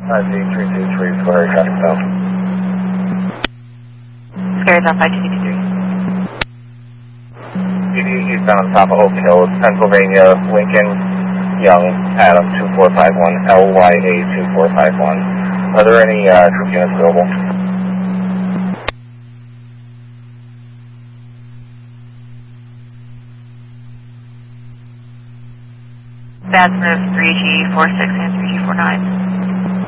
58323, Square traffic south. Square south 5223. PD eastbound top of Oak Hill, Pennsylvania, Lincoln, Young, Adam 2451, LYA 2451. Are there any troop units available? Badsmith 3G46 and 3G49.